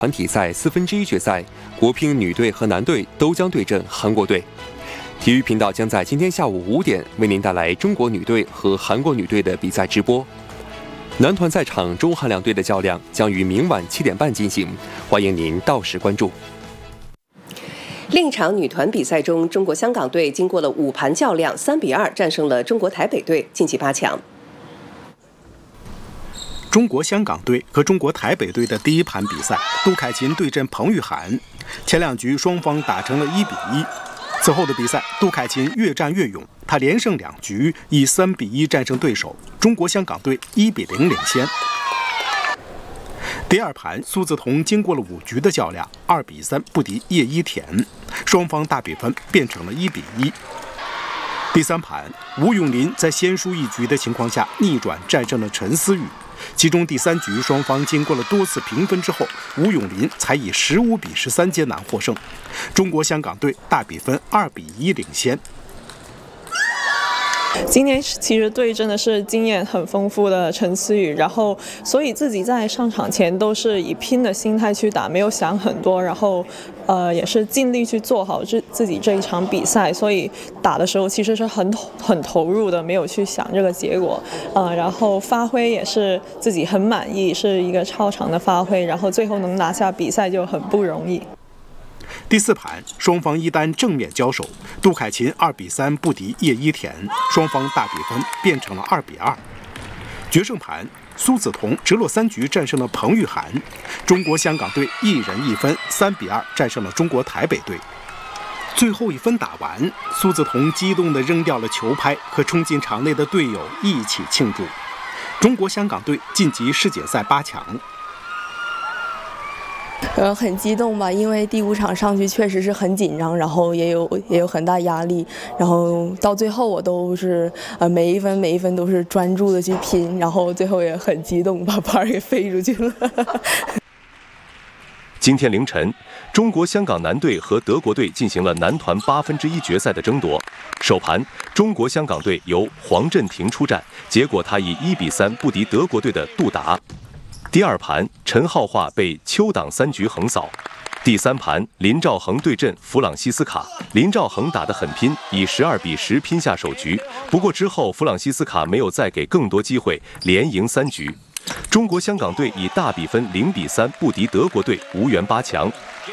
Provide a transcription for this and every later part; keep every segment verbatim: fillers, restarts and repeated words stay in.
团体赛四分之一决赛，国乒女队和男队都将对阵韩国队。体育频道将在今天下午五点为您带来中国女队和韩国女队的比赛直播。男团赛场中韩两队的较量将于明晚七点半进行，欢迎您到时关注。 另一场女团比赛中，中国香港队经过了五盘较量，三比二战胜了中国台北队，晋级八强。 中国香港队和中国台北队的第一盘比赛，杜凯琴对阵彭玉涵，前两局双方打成了一比一。此后的比赛，杜凯琴越战越勇，他连胜两局，以三比一战胜对手，中国香港队一比零领先。第二盘，苏子彤经过了五局的较量，二比三不敌叶一田，双方大比分变成了一比一。第三盘，吴永林在先输一局的情况下逆转战胜了陈思雨。其中第三局双方经过了多次平分之后，吴永林才以十五比十三艰难获胜，中国香港队大比分二比一领先。 今年其实对阵的是经验很丰富的陈思雨，然后所以自己在上场前都是以拼的心态去打，没有想很多，然后呃也是尽力去做好自自己这一场比赛，所以打的时候其实是很很投入的，没有去想这个结果，呃然后发挥也是自己很满意，是一个超常的发挥，然后最后能拿下比赛就很不容易。 第四盘，双方一单正面交手，杜凯琴二比三不敌叶一田，双方大比分变成了二比二。决胜盘，苏子彤直落三局战胜了彭玉涵，中国香港队一人一分，三比二战胜了中国台北队。最后一分打完，苏子彤激动地扔掉了球拍，和冲进场内的队友一起庆祝。中国香港队晋级世锦赛八强。 呃，很激动吧，因为第五场上去确实是很紧张，然后也有也有很大压力，然后到最后我都是呃每一分每一分都是专注的去拼，然后最后也很激动，把拍给飞出去了。 今天凌晨，中国香港男队和德国队进行了男团八分之一决赛的争夺。首盘，中国香港队由黄镇廷出战，结果他以一比三不敌德国队的杜达。第二盘，陈浩化被邱党三局横扫。第三盘，林兆恒对阵弗朗西斯卡，林兆恒打得很拼，以十二比十拼下首局。不过之后，弗朗西斯卡没有再给更多机会，连赢三局。中国香港队以大比分零比三不敌德国队，无缘八强。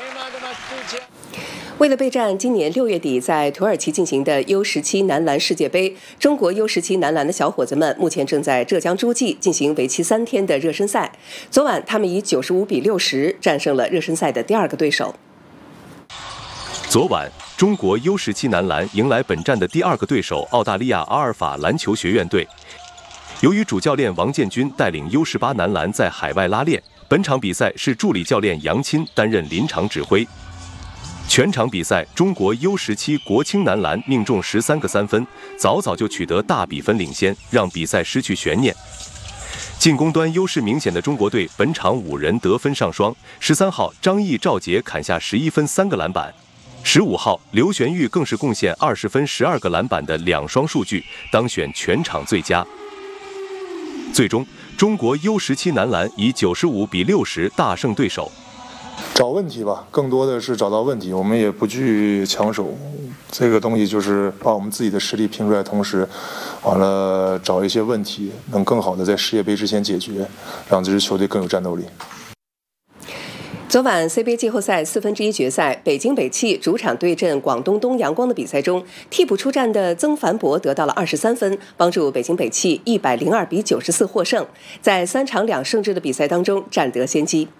为了备战今年六月底在土耳其进行的 U 十七 男篮世界杯，中国 U 十七 男篮的小伙子们目前正在浙江诸暨进行为期三天的热身赛。昨晚，他们以九十五比六十战胜了热身赛的第二个对手。 昨晚，中国 U 十七 男篮迎来本站的第二个对手澳大利亚阿尔法篮球学院队。由于主教练王建军带领 U 十八 男篮在海外拉练，本场比赛是助理教练杨钦担任临场指挥。全场比赛，中国 U 十七 国青男篮命中十三个三分，早早就取得大比分领先，让比赛失去悬念。进攻端优势明显的中国队，本场五人得分上双。十三号张毅、赵杰砍下十一分、三个篮板；十五号刘玄玉更是贡献二十分、十二个篮板的两双数据，当选全场最佳。最终，中国 U 十七 男篮以九十五比六十大胜对手。 找问题吧，更多的是找到问题，我们也不惧强手。这个东西就是把我们自己的实力拼出来，同时，完了找一些问题，能更好的在世界杯之前解决，让这支球队更有战斗力。 昨晚 C B A 季后赛四分之一决赛，北京北汽主场对阵广东东阳光的比赛中，替补出战的曾凡博得到了二十三分，帮助北京北汽一百零二比九十四获胜，在三场两胜制的比赛当中占得先机。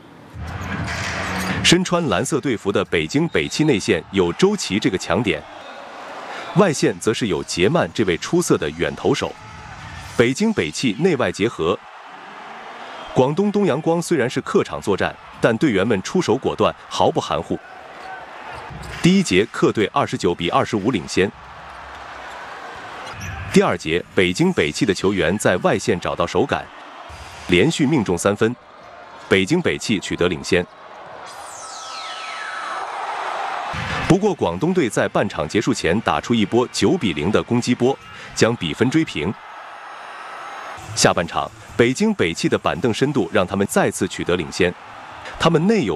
身穿蓝色队服的北京北汽内线有周琦这个强点，外线则是有杰曼这位出色的远投手。北京北汽内外结合。广东东阳光虽然是客场作战，但队员们出手果断，毫不含糊。第一节客队二十九比二十五领先。第二节，北京北汽的球员在外线找到手感，连续命中三分，北京北汽取得领先。不过，广东队在半场结束前打出一波九比零的攻击波，将比分追平。下半场，北京北汽的板凳深度让他们再次取得领先。 他们内有